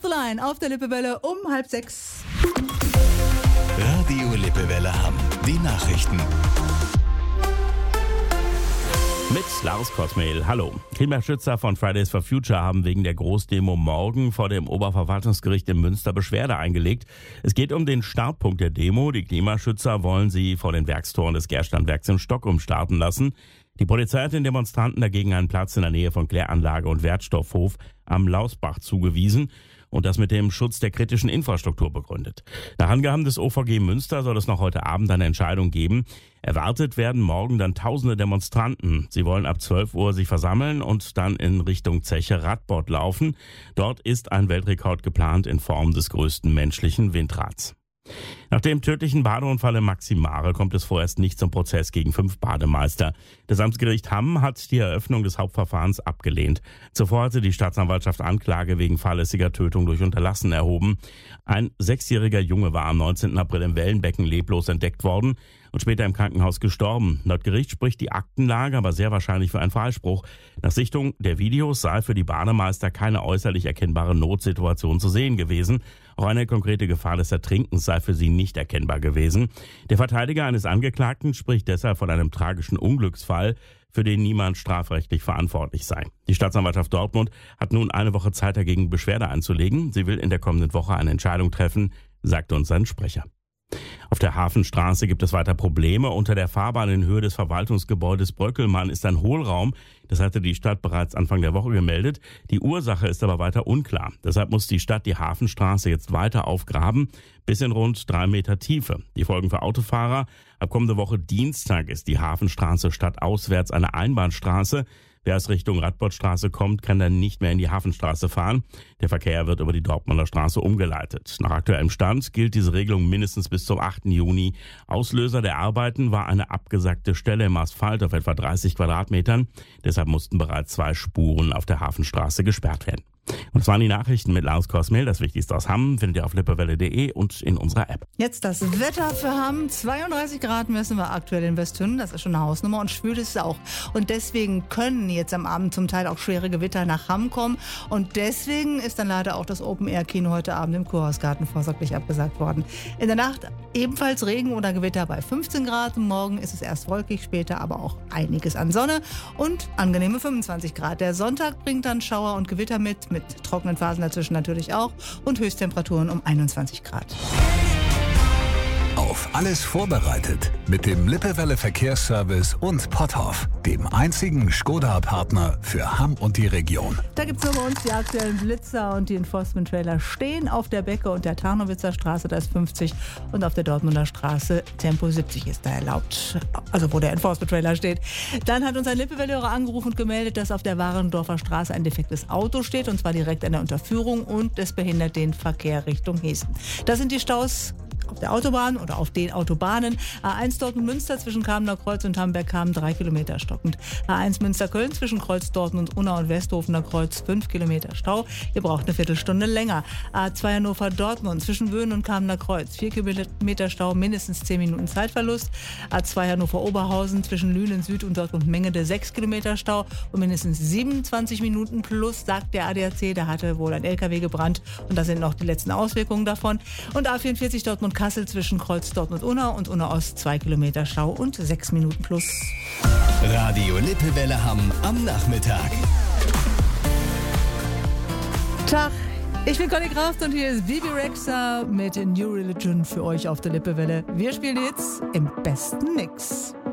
the Line auf der Lippewelle um 5:30. Radio Lippewelle Hamm. Die Nachrichten. Mit Lars Kottmehl. Hallo. Klimaschützer von Fridays for Future haben wegen der Großdemo morgen vor dem Oberverwaltungsgericht in Münster Beschwerde eingelegt. Es geht um den Startpunkt der Demo. Die Klimaschützer wollen sie vor den Werkstoren des Gerstlandwerks in Stockholm starten lassen. Die Polizei hat den Demonstranten dagegen einen Platz in der Nähe von Kläranlage und Wertstoffhof am Lausbach zugewiesen und das mit dem Schutz der kritischen Infrastruktur begründet. Nach Angaben des OVG Münster soll es noch heute Abend eine Entscheidung geben. Erwartet werden morgen dann tausende Demonstranten. Sie wollen ab 12 Uhr sich versammeln und dann in Richtung Zeche Radbord laufen. Dort ist ein Weltrekord geplant in Form des größten menschlichen Windrads. Nach dem tödlichen Badeunfall in Maximare kommt es vorerst nicht zum Prozess gegen 5 Bademeister. Das Amtsgericht Hamm hat die Eröffnung des Hauptverfahrens abgelehnt. Zuvor hatte die Staatsanwaltschaft Anklage wegen fahrlässiger Tötung durch Unterlassen erhoben. Ein 6-jähriger Junge war am 19. April im Wellenbecken leblos entdeckt worden und später im Krankenhaus gestorben. Laut Gericht spricht die Aktenlage aber sehr wahrscheinlich für einen Freispruch. Nach Sichtung der Videos sei für die Bademeister keine äußerlich erkennbare Notsituation zu sehen gewesen. Auch eine konkrete Gefahr des Ertrinkens sei für sie nicht erkennbar gewesen. Der Verteidiger eines Angeklagten spricht deshalb von einem tragischen Unglücksfall, für den niemand strafrechtlich verantwortlich sei. Die Staatsanwaltschaft Dortmund hat nun eine Woche Zeit dagegen, Beschwerde einzulegen. Sie will in der kommenden Woche eine Entscheidung treffen, sagte uns sein Sprecher. Auf der Hafenstraße gibt es weiter Probleme. Unter der Fahrbahn in Höhe des Verwaltungsgebäudes Bröckelmann ist ein Hohlraum. Das hatte die Stadt bereits Anfang der Woche gemeldet. Die Ursache ist aber weiter unklar. Deshalb muss die Stadt die Hafenstraße jetzt weiter aufgraben, bis in rund 3 Meter Tiefe. Die Folgen für Autofahrer: ab kommende Woche Dienstag ist die Hafenstraße stadtauswärts eine Einbahnstraße. Wer aus Richtung Radbordstraße kommt, kann dann nicht mehr in die Hafenstraße fahren. Der Verkehr wird über die Dortmunder Straße umgeleitet. Nach aktuellem Stand gilt diese Regelung mindestens bis zum 8. Juni. Auslöser der Arbeiten war eine abgesackte Stelle im Asphalt auf etwa 30 Quadratmetern. Deshalb mussten bereits 2 Spuren auf der Hafenstraße gesperrt werden. Und das waren die Nachrichten mit Lars Kottmehl. Das Wichtigste aus Hamm findet ihr auf lippewelle.de und in unserer App. Jetzt das Wetter für Hamm. 32 Grad messen wir aktuell in Westhünden. Das ist schon eine Hausnummer und schwül ist es auch. Und deswegen können jetzt am Abend zum Teil auch schwere Gewitter nach Hamm kommen. Und deswegen ist dann leider auch das Open-Air-Kino heute Abend im Kurhausgarten vorsorglich abgesagt worden. In der Nacht ebenfalls Regen oder Gewitter bei 15 Grad. Morgen ist es erst wolkig, später aber auch einiges an Sonne und angenehme 25 Grad. Der Sonntag bringt dann Schauer und Gewitter mit trockenen Phasen dazwischen natürlich auch und Höchsttemperaturen um 21 Grad. Auf alles vorbereitet mit dem Lippewelle Verkehrsservice und Potthoff, dem einzigen Skoda-Partner für Hamm und die Region. Da gibt es nur bei uns die aktuellen Blitzer und die Enforcement-Trailer stehen auf der Becke und der Tarnowitzer Straße, da ist 50 und auf der Dortmunder Straße Tempo 70 ist da erlaubt, also wo der Enforcement-Trailer steht. Dann hat uns ein Lippewelle-Hörer angerufen und gemeldet, dass auf der Warendorfer Straße ein defektes Auto steht und zwar direkt an der Unterführung und es behindert den Verkehr Richtung Hessen. Das sind die Staus auf der Autobahn oder auf den Autobahnen. A1 Dortmund-Münster zwischen Kamener Kreuz und Hamberg-Kamen 3 Kilometer stockend. A1 Münster-Köln zwischen Kreuz Dortmund, Unna und Westhofener Kreuz 5 Kilometer Stau. Ihr braucht eine Viertelstunde länger. A2 Hannover-Dortmund zwischen Wöhn und Kamener Kreuz 4 Kilometer Stau, mindestens 10 Minuten Zeitverlust. A2 Hannover-Oberhausen zwischen Lünen Süd und Dortmund-Mengede 6 Kilometer Stau und mindestens 27 Minuten plus, sagt der ADAC. Da hatte wohl ein LKW gebrannt und da sind noch die letzten Auswirkungen davon. Und A44 Dortmund-Kassel zwischen Kreuz Dortmund-Unna und Unna-Ost 2 Kilometer Stau und 6 Minuten plus. Radio Lippewelle Hamm am Nachmittag. Tag, ich bin Conny Kraft und hier ist Bibi Rexha mit New Religion für euch auf der Lippewelle. Wir spielen jetzt im besten Mix.